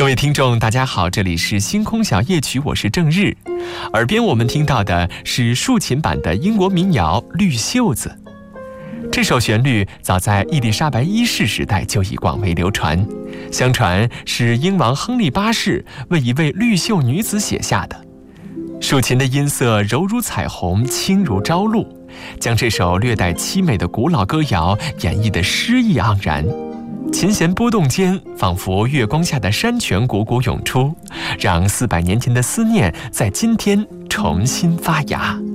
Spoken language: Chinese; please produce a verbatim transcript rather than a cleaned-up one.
各位听众，大家好，这里是星空小夜曲，我是郑日。耳边我们听到的是竖琴版的英国民谣《绿袖子》。这首旋律早在伊丽莎白一世时代就已广为流传，相传是英王亨利八世为一位绿袖女子写下的。竖琴的音色柔如彩虹，轻如朝露，将这首略带凄美的古老歌谣演绎得诗意盎然。琴弦波动间，仿佛月光下的山泉汩汩涌出，让四百年前的思念在今天重新发芽。